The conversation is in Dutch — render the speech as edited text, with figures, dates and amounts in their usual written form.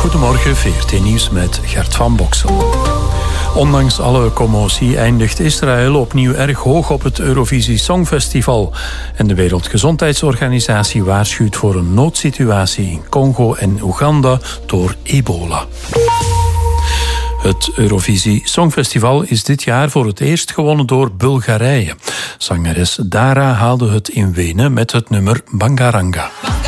Goedemorgen, VRT Nieuws met Gert van Boksel. Ondanks alle commotie eindigt Israël opnieuw erg hoog op het Eurovisie Songfestival. En de Wereldgezondheidsorganisatie waarschuwt voor een noodsituatie in Congo en Oeganda door ebola. Het Eurovisie Songfestival is dit jaar voor het eerst gewonnen door Bulgarije. Zangeres Dara haalde het in Wenen met het nummer Bangaranga.